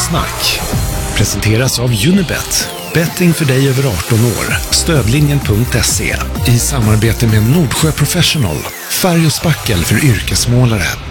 Fotbollssnack presenteras av Unibet. Betting för dig över 18 år. Stödlinjen.se i samarbete med Nordsjö Professional. Färg och spackel för yrkesmålare.